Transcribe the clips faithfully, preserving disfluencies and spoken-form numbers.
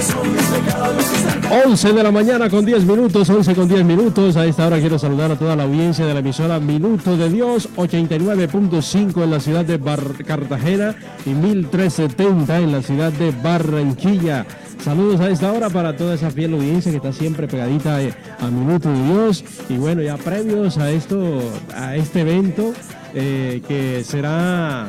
once de la mañana con diez minutos, once con diez minutos. A esta hora quiero saludar a toda la audiencia de la emisora Minuto de Dios, ochenta y nueve punto cinco en la ciudad de Bar- Cartagena y mil trescientos setenta en la ciudad de Barranquilla. Saludos a esta hora para toda esa fiel audiencia que está siempre pegadita a Minuto de Dios. Y bueno, ya previos a esto, a este evento eh, que será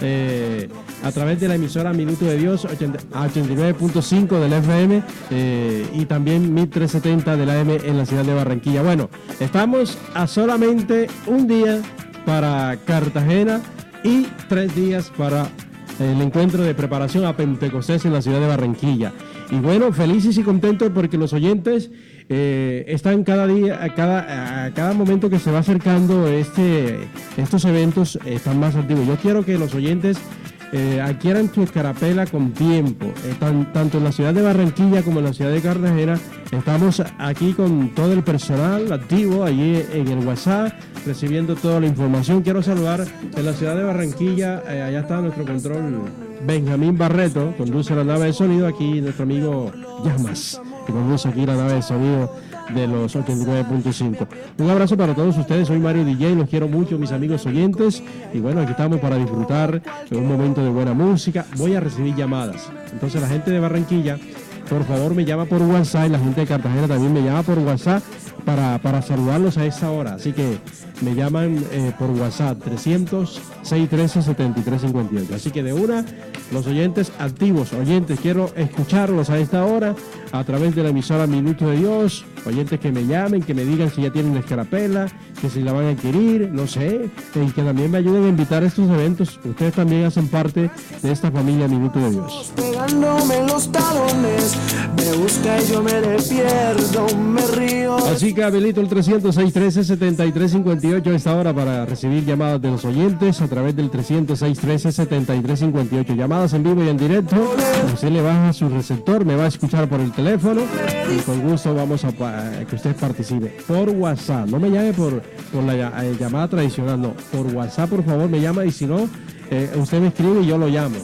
eh, a través de la emisora Minuto de Dios ochenta, ochenta y nueve punto cinco del F M eh, y también mil trescientos setenta del A M en la ciudad de Barranquilla. Bueno, estamos a solamente un día para Cartagena y tres días para el encuentro de preparación a Pentecostés en la ciudad de Barranquilla. Y bueno, felices y contentos porque los oyentes eh, están cada día, a cada, a cada momento que se va acercando este, estos eventos, están más activos. Yo quiero que los oyentes eh, adquieran su escarapela con tiempo, eh, tan, tanto en la ciudad de Barranquilla como en la ciudad de Cartagena. Estamos aquí con todo el personal activo allí en el WhatsApp, recibiendo toda la información. Quiero saludar en la ciudad de Barranquilla, eh, allá está nuestro control Benjamín Barreto, conduce la nave de sonido, aquí nuestro amigo Llamas, que conduce aquí la nave de sonido de los ochenta y nueve punto cinco. Un abrazo para todos ustedes, soy Mario D J, los quiero mucho mis amigos oyentes y bueno, aquí estamos para disfrutar de un momento de buena música. Voy a recibir llamadas, entonces la gente de Barranquilla por favor me llama por WhatsApp y la gente de Cartagena también me llama por WhatsApp para, para saludarlos a esta hora, así que me llaman eh, por WhatsApp trescientos, seiscientos trece, setenta y tres cincuenta y ocho. Así que de una, los oyentes activos, oyentes, quiero escucharlos a esta hora a través de la emisora Minuto de Dios, oyentes que me llamen, que me digan si ya tienen la escarapela, que si la van a adquirir, no sé, y que también me ayuden a invitar a estos eventos. Ustedes también hacen parte de esta familia Minuto de Dios. Pegándome los talones, me busca y yo me le pierdo, me río. Así que habilito el trescientos, seiscientos trece, setenta y tres cincuenta y ocho a esta hora para recibir llamadas de los oyentes a través del trescientos, seiscientos trece, setenta y tres cincuenta y ocho. Llamadas en vivo y en directo. Usted le baja su receptor, me va a escuchar por el teléfono y con gusto vamos a, a que usted participe por WhatsApp. No me llame por, por la eh, llamada tradicional, no. Por WhatsApp, por favor, me llama y si no, eh, usted me escribe y yo lo llamo.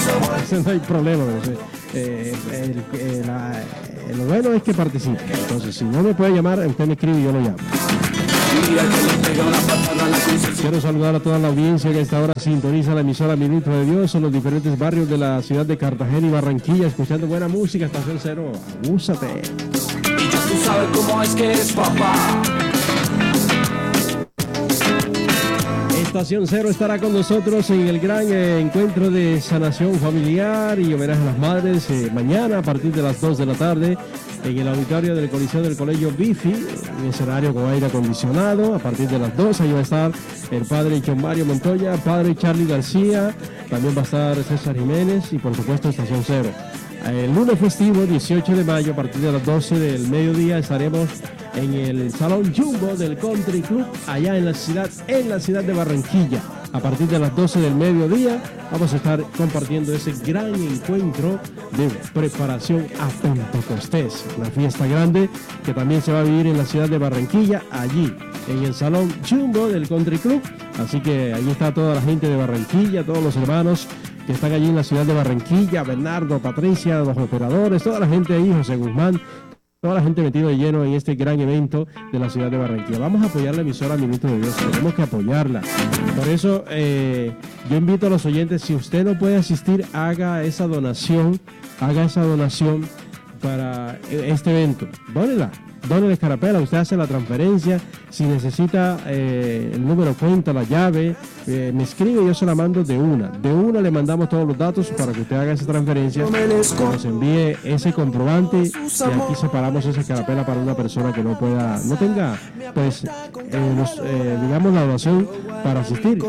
Ese no hay problema. No sé. eh, el, el, la, lo bueno es que participe. Entonces, si no me puede llamar, usted me escribe y yo lo llamo. Quiero saludar a toda la audiencia que a esta hora sintoniza la emisora Minuto de Dios en los diferentes barrios de la ciudad de Cartagena y Barranquilla, escuchando buena música. Estación Cero, abúsate. Y ya tú sabes cómo es que es, papá. Estación Cero estará con nosotros en el gran eh, encuentro de sanación familiar y homenaje a las madres eh, mañana a partir de las dos de la tarde en el auditorio del Coliseo del Colegio Bifi, un escenario con aire acondicionado. A partir de las dos ahí va a estar el padre John Mario Montoya, padre Charlie García, también va a estar César Jiménez y por supuesto Estación Cero. El lunes festivo, dieciocho de mayo, a partir de las doce del mediodía, estaremos en el Salón Jumbo del Country Club, allá en la ciudad, en la ciudad de Barranquilla. A partir de las doce del mediodía, vamos a estar compartiendo ese gran encuentro de preparación a Pentecostés. Una fiesta grande que también se va a vivir en la ciudad de Barranquilla, allí, en el Salón Jumbo del Country Club. Así que allí está toda la gente de Barranquilla, todos los hermanos que están allí en la ciudad de Barranquilla, Bernardo, Patricia, los operadores, toda la gente ahí, José Guzmán, toda la gente metida de lleno en este gran evento de la ciudad de Barranquilla. Vamos a apoyar la emisora Minuto de Dios, tenemos que apoyarla. Por eso eh, yo invito a los oyentes, si usted no puede asistir, haga esa donación, haga esa donación para este evento. Dónela, dónele la escarapela, usted hace la transferencia. Si necesita eh, el número cuenta, la llave, eh, me escribe y yo se la mando de una. De una le mandamos todos los datos para que usted haga esa transferencia, que nos envíe ese comprobante y aquí separamos esa escarapela para una persona que no pueda, no tenga, pues, eh, los, eh, digamos, la donación para asistir.